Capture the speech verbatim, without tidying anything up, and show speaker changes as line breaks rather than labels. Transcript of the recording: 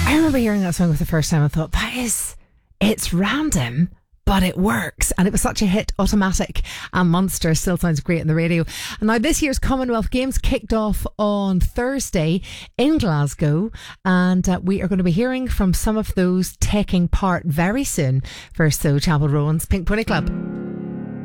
I remember hearing that song for the first time and thought, that is, it's random, but it works. And it was such a hit. Automatic and Monster still sounds great in the radio. And now this year's Commonwealth Games kicked off on Thursday in Glasgow. And uh, we are going to be hearing from some of those taking part very soon. First, though, Chapel Rowan's Pink Pony Club.